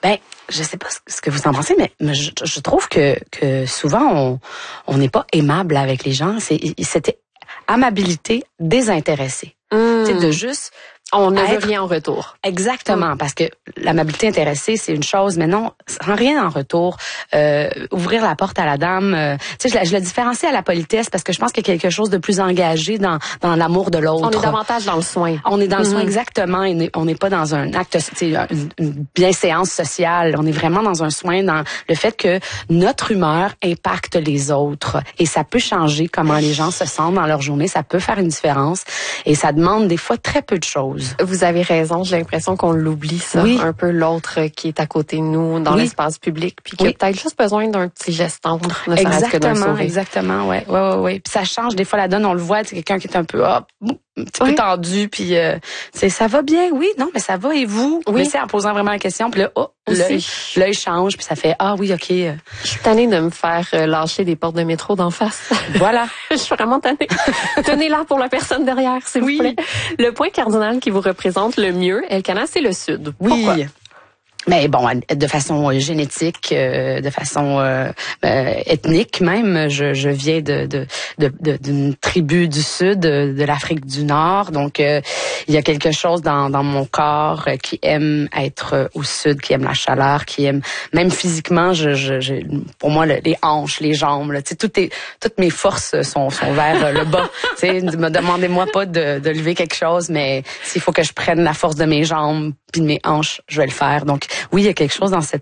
Ben, je sais pas ce que vous en pensez, mais je trouve que souvent on n'est pas aimable avec les gens. C'était amabilité désintéressée. C'est de juste on ne veut rien en retour. Exactement, parce que l'amabilité intéressée, c'est une chose, mais non, sans rien en retour. Ouvrir la porte à la dame, tu sais, je la différencie à la politesse parce que je pense qu'il y a quelque chose de plus engagé dans l'amour de l'autre. On est davantage dans le soin. On est dans le soin, exactement. Et on n'est pas dans un acte, tu sais, une bienséance sociale. On est vraiment dans un soin, dans le fait que notre humeur impacte les autres. Et ça peut changer comment les gens se sentent dans leur journée. Ça peut faire une différence. Et ça demande des fois très peu de choses. Vous avez raison, j'ai l'impression qu'on l'oublie ça, un peu l'autre qui est à côté de nous dans l'espace public, puis qui a peut-être juste besoin d'un petit geste tendre, ne serait-ce que d'un sourire. Exactement, ouais. Puis ça change des fois la donne, on le voit, c'est quelqu'un qui est un peu un petit peu tendu, puis ça va bien, oui, non, mais ça va et vous? Oui. Mais c'est en posant vraiment la question, puis là, l'œil change, puis ça fait oui, ok. Je suis tannée de me faire lâcher des portes de métro d'en face. Voilà. Je suis vraiment tannée. Tenez là pour la personne derrière, s'il vous plaît. Le point cardinal qui vous représente le mieux, Elkana, c'est le Sud. Pourquoi? Oui. Mais bon, de façon génétique, de façon ethnique même, je viens d'une tribu du sud, de l'Afrique du Nord. Donc, il y a quelque chose dans mon corps qui aime être au sud, qui aime la chaleur, qui aime même physiquement. Pour moi, les hanches, les jambes, là, tu sais, toutes mes forces sont vers le bas. Tu sais, demandez-moi pas de lever quelque chose, mais s'il faut que je prenne la force de mes jambes puis de mes hanches, je vais le faire. Donc oui, il y a quelque chose dans ce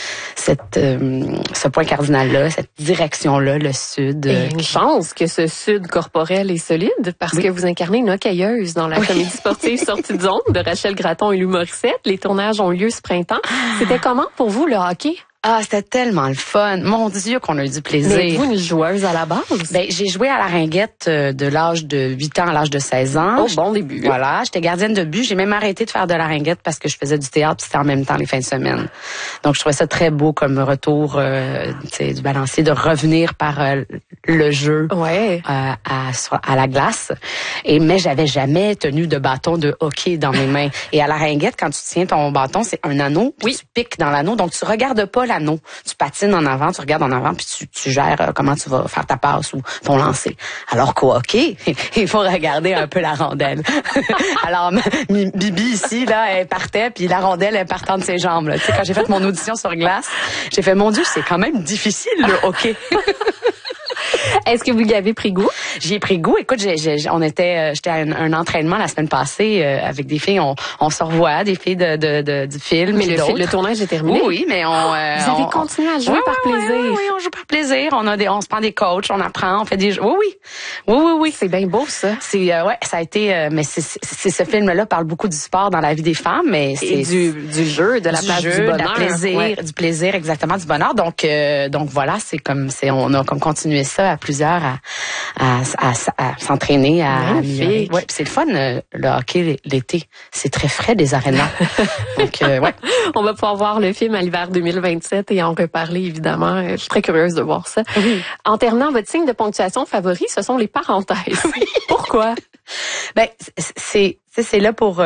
point cardinal-là, cette direction-là, le Sud. Et une chance que ce Sud corporel est solide, parce que vous incarnez une hockeyeuse dans la comédie sportive Sortie de zone de Rachel Gratton et Lou Morissette. Les tournages ont lieu ce printemps. C'était comment pour vous, le hockey? Ah, c'était tellement le fun. Mon Dieu, qu'on a eu du plaisir. Mais êtes-vous une joueuse à la base? Ben, j'ai joué à la ringuette de l'âge de 8 ans à l'âge de 16 ans. Oh, bon début. Voilà, j'étais gardienne de but. J'ai même arrêté de faire de la ringuette parce que je faisais du théâtre, puis c'était en même temps les fins de semaine. Donc, je trouvais ça très beau comme retour du balancier, de revenir par le jeu à la glace. Mais j'avais jamais tenu de bâton de hockey dans mes mains. Et à la ringuette, quand tu tiens ton bâton, c'est un anneau, puis tu piques dans l'anneau. Donc, tu regardes pas l'anneau. Tu patines en avant, tu regardes en avant, puis tu gères comment tu vas faire ta passe ou ton lancer. Alors qu'au hockey, il faut regarder un peu la rondelle. Alors, Bibi ici, là, elle partait, puis la rondelle, elle partant de ses jambes. Tu sais, quand j'ai fait mon audition sur glace, j'ai fait, mon Dieu, c'est quand même difficile, le hockey. Est-ce que vous y avez pris goût? J'y ai pris goût. Écoute, j'étais à un entraînement la semaine passée avec des filles. On se revoit, des filles du film. Mais le tournage est terminé. Oui, mais vous avez continué à jouer par plaisir. Oui, on joue par plaisir. On se prend des coachs, on apprend, on fait des jeux. Oui. C'est bien beau ça. Ça a été. Mais c'est ce film-là parle beaucoup du sport dans la vie des femmes, mais et du jeu, de la place du bonheur, du plaisir, exactement, du bonheur. Donc voilà, on a comme continué ça à plusieurs à s'entraîner, à améliorer. Ouais, c'est le fun, le hockey l'été. C'est très frais, des arénas. Donc, On va pouvoir voir le film à l'hiver 2027 et en reparler, évidemment. Je suis très curieuse de voir ça. Oui. En terminant, votre signe de ponctuation favori, ce sont les parenthèses. Oui. Pourquoi? Ben, c'est là pour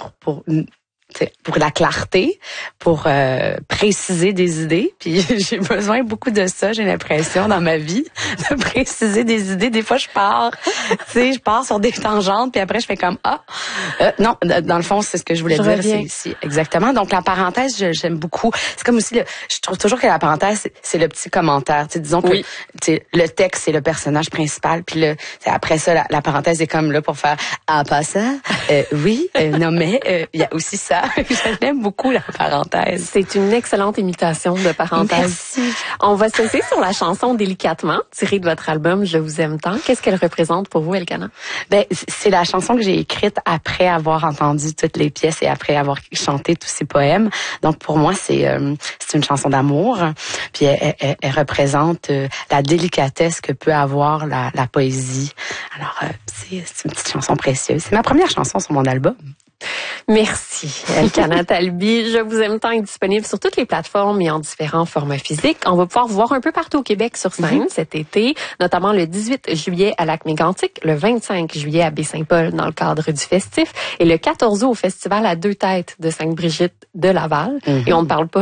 la clarté, pour préciser des idées. Puis j'ai besoin beaucoup de ça, j'ai l'impression, dans ma vie, de préciser des idées. Des fois, je pars sur des tangentes, puis après, je fais comme, non, dans le fond, c'est ce que je voulais dire. C'est exactement. Donc, la parenthèse, j'aime beaucoup. C'est comme aussi, je trouve toujours que la parenthèse, c'est le petit commentaire. T'sais, disons que le texte, c'est le personnage principal, puis après ça, la parenthèse est comme là pour faire, pas ça, non mais, il y a aussi ça. J'aime beaucoup la parenthèse. C'est une excellente imitation de parenthèse. Merci. On va se laisser sur la chanson Délicatement, tirée de votre album Je vous aime tant. Qu'est-ce qu'elle représente pour vous, Elkana? Ben, c'est la chanson que j'ai écrite après avoir entendu toutes les pièces et après avoir chanté tous ces poèmes. Donc pour moi, c'est une chanson d'amour. Puis elle représente la délicatesse que peut avoir la poésie. Alors c'est une petite chanson précieuse. C'est ma première chanson sur mon album. Merci, Elkana Talbi. Je vous aime tant est disponible sur toutes les plateformes et en différents formats physiques. On va pouvoir vous voir un peu partout au Québec sur scène cet été, notamment le 18 juillet à Lac-Mégantic, le 25 juillet à Baie-Saint-Paul dans le cadre du festif et le 14 août au festival à Deux Têtes de Sainte-Brigitte de Laval. Et on ne parle pas